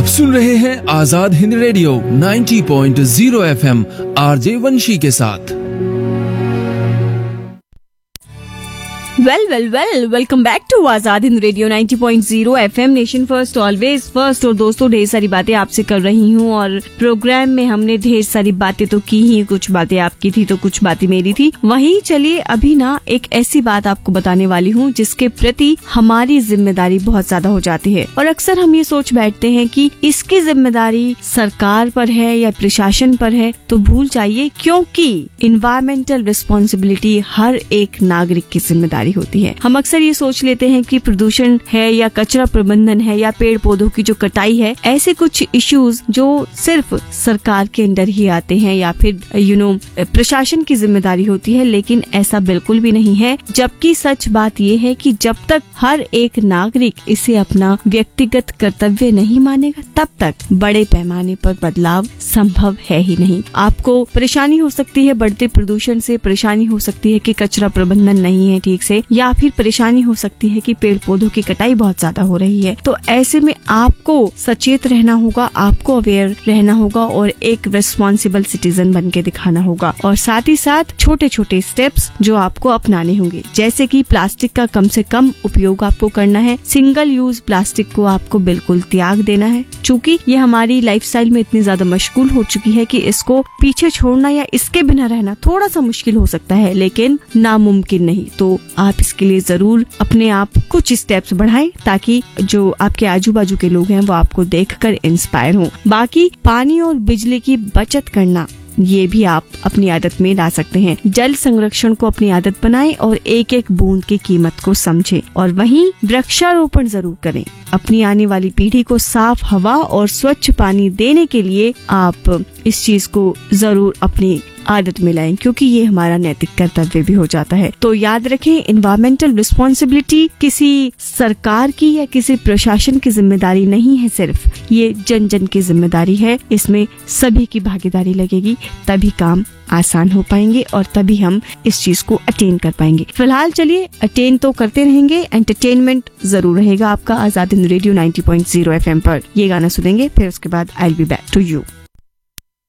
आप सुन रहे हैं Azad Hind radio 90.0 FM RJ वंशी के साथ। Welcome back to Azad Hind radio 90.0 FM nation first always first. और दोस्तों, ढेर सारी बातें आपसे कर रही हूँ और प्रोग्राम में हमने ढेर सारी बातें तो की ही, कुछ बातें आपकी थी तो कुछ बातें मेरी थी। वहीं चलिए अभी ना एक ऐसी बात आपको बताने वाली हूँ जिसके प्रति हमारी जिम्मेदारी बहुत ज्यादा हो जाती है और अक्सर हम ये सोच बैठते हैं कि इसकी जिम्मेदारी सरकार पर है या प्रशासन पर है, तो भूल जाइए, क्योंकि इन्वायरमेंटल रिस्पॉन्सिबिलिटी हर एक नागरिक की जिम्मेदारी होती है। हम अक्सर ये सोच लेते हैं कि प्रदूषण है या कचरा प्रबंधन है या पेड़ पौधों की जो कटाई है, ऐसे कुछ इश्यूज जो सिर्फ सरकार के अंदर ही आते हैं या फिर प्रशासन की जिम्मेदारी होती है, लेकिन ऐसा बिल्कुल भी नहीं है। जबकि सच बात ये है कि जब तक हर एक नागरिक इसे अपना व्यक्तिगत कर्तव्य नहीं मानेगा, तब तक बड़े पैमाने पर बदलाव संभव है ही नहीं। आपको परेशानी हो सकती है बढ़ते प्रदूषण से, परेशानी हो सकती है कि कचरा प्रबंधन नहीं है ठीक से, या फिर परेशानी हो सकती है कि पेड़ पौधों की कटाई बहुत ज्यादा हो रही है। तो ऐसे में आपको सचेत रहना होगा, आपको अवेयर रहना होगा और एक रिस्पॉन्सिबल सिटीजन बन के दिखाना होगा। और साथ ही साथ छोटे छोटे स्टेप्स जो आपको अपनाने होंगे, जैसे कि प्लास्टिक का कम से कम उपयोग आपको करना है, सिंगल यूज प्लास्टिक को आपको बिल्कुल त्याग देना है। चूँकि ये हमारी लाइफस्टाइल में इतनी ज्यादा मशगूल हो चुकी है कि इसको पीछे छोड़ना या इसके बिना रहना थोड़ा सा मुश्किल हो सकता है, लेकिन नामुमकिन नहीं। तो आप इसके लिए जरूर अपने आप कुछ स्टेप्स बढ़ाएं ताकि जो आपके आजू बाजू के लोग हैं वो आपको देखकर इंस्पायर हों। बाकी पानी और बिजली की बचत करना, ये भी आप अपनी आदत में ला सकते हैं। जल संरक्षण को अपनी आदत बनाएं और एक एक बूंद की कीमत को समझें। और वहीं वृक्षारोपण जरूर करें। अपनी आने वाली पीढ़ी को साफ हवा और स्वच्छ पानी देने के लिए आप इस चीज को जरूर अपनी आदत में लाएं, क्योंकि ये हमारा नैतिक कर्तव्य भी हो जाता है। तो याद रखें, इन्वायरमेंटल रिस्पॉन्सिबिलिटी किसी सरकार की या किसी प्रशासन की जिम्मेदारी नहीं है, सिर्फ ये जन जन की जिम्मेदारी है। इसमें सभी की भागीदारी लगेगी, तभी काम आसान हो पाएंगे और तभी हम इस चीज को अटेन कर पाएंगे। फिलहाल चलिए अटेन तो करते रहेंगे, एंटरटेनमेंट जरूर रहेगा आपका आजाद हिंद रेडियो 90.0 FM पर। ये गाना सुनेंगे, फिर उसके बाद I will be back to you.